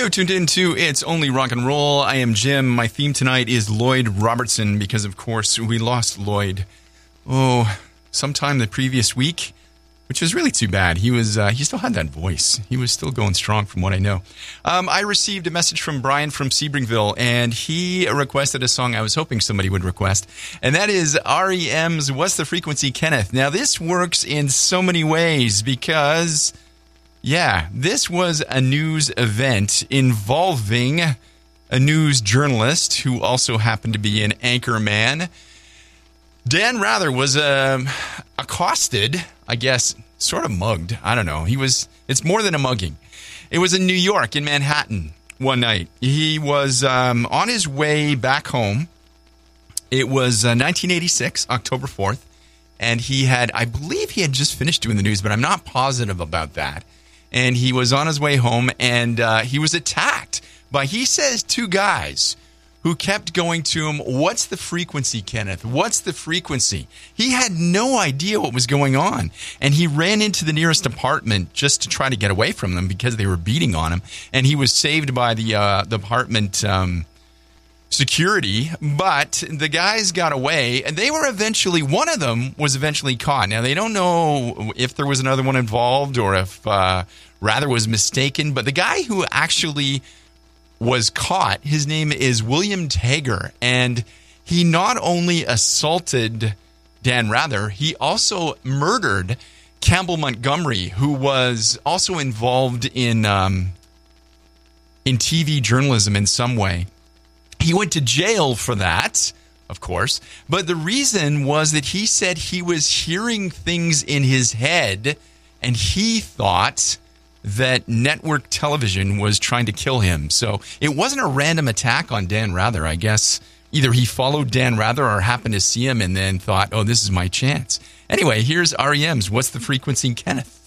You're tuned into It's Only Rock and Roll. I am Jim. My theme tonight is Lloyd Robertson because, of course, we lost Lloyd, sometime the previous week, which was really too bad. He still had that voice. He was still going strong from what I know. I received a message from Brian from Sebringville, and he requested a song I was hoping somebody would request, and that is REM's What's the Frequency, Kenneth? Now, this works in so many ways because, this was a news event involving a news journalist who also happened to be an anchor man. Dan Rather was accosted, I guess, sort of mugged. I don't know. It's more than a mugging. It was in New York, in Manhattan, one night. He was on his way back home. It was 1986, October 4th, and I believe he had just finished doing the news, but I'm not positive about that. And he was on his way home, and he was attacked by, he says, two guys who kept going to him, "What's the frequency, Kenneth? What's the frequency?" He had no idea what was going on, and he ran into the nearest apartment just to try to get away from them because they were beating on him, and he was saved by the apartment security, but the guys got away, and one of them was eventually caught. Now, they don't know if there was another one involved or if Rather was mistaken, but the guy who actually was caught, his name is William Tager, and he not only assaulted Dan Rather, he also murdered Campbell Montgomery, who was also involved in TV journalism in some way. He went to jail for that, of course, but the reason was that he said he was hearing things in his head, and he thought that network television was trying to kill him. So it wasn't a random attack on Dan Rather. I guess either he followed Dan Rather or happened to see him and then thought, oh, this is my chance. Anyway, here's REM's What's the Frequency, Kenneth?